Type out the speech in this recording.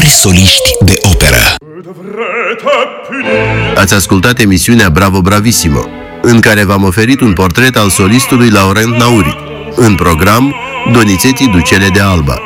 mari soliști de operă. Ați ascultat emisiunea Bravo Bravissimo, în care v-am oferit un portret al solistului Laurent Nauri. În program, Donizetti Ducele de Alba.